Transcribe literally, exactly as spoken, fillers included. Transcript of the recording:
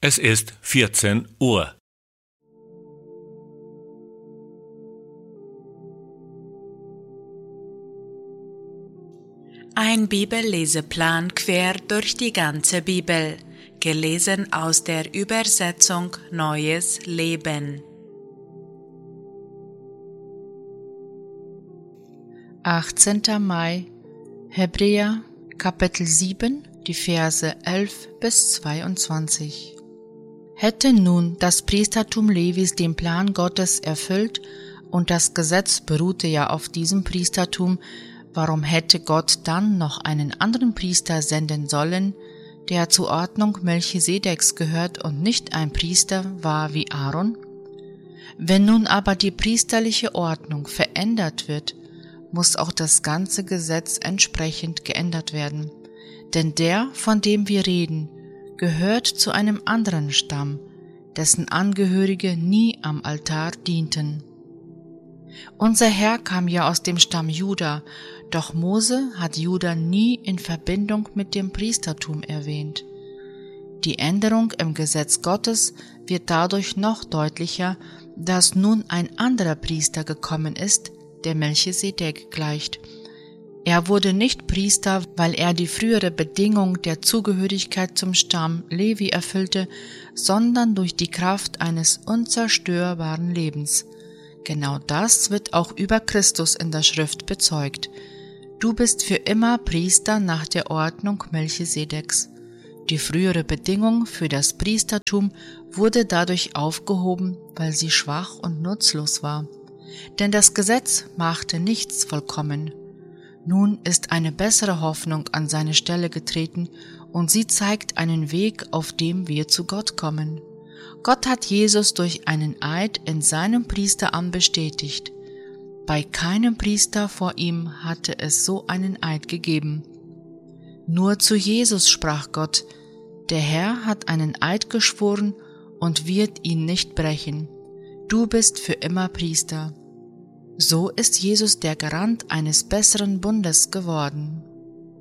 Es ist vierzehn Uhr. Ein Bibelleseplan quer durch die ganze Bibel, gelesen aus der Übersetzung Neues Leben. achtzehnter Mai, Hebräer, Kapitel sieben, die Verse elf bis zweiundzwanzig. Hätte nun das Priestertum Levis den Plan Gottes erfüllt, und das Gesetz beruhte ja auf diesem Priestertum, warum hätte Gott dann noch einen anderen Priester senden sollen, der zur Ordnung Melchisedeks gehört und nicht ein Priester war wie Aaron? Wenn nun aber die priesterliche Ordnung verändert wird, muss auch das ganze Gesetz entsprechend geändert werden. Denn der, von dem wir reden, gehört zu einem anderen Stamm, dessen Angehörige nie am Altar dienten. Unser Herr kam ja aus dem Stamm Juda, doch Mose hat Juda nie in Verbindung mit dem Priestertum erwähnt. Die Änderung im Gesetz Gottes wird dadurch noch deutlicher, dass nun ein anderer Priester gekommen ist, der Melchisedek gleicht. Er wurde nicht Priester, weil er die frühere Bedingung der Zugehörigkeit zum Stamm Levi erfüllte, sondern durch die Kraft eines unzerstörbaren Lebens. Genau das wird auch über Christus in der Schrift bezeugt. Du bist für immer Priester nach der Ordnung Melchisedeks. Die frühere Bedingung für das Priestertum wurde dadurch aufgehoben, weil sie schwach und nutzlos war. Denn das Gesetz machte nichts vollkommen. Nun ist eine bessere Hoffnung an seine Stelle getreten, und sie zeigt einen Weg, auf dem wir zu Gott kommen. Gott hat Jesus durch einen Eid in seinem Priesteramt bestätigt. Bei keinem Priester vor ihm hatte es so einen Eid gegeben. Nur zu Jesus sprach Gott: Der Herr hat einen Eid geschworen und wird ihn nicht brechen. Du bist für immer Priester. So ist Jesus der Garant eines besseren Bundes geworden.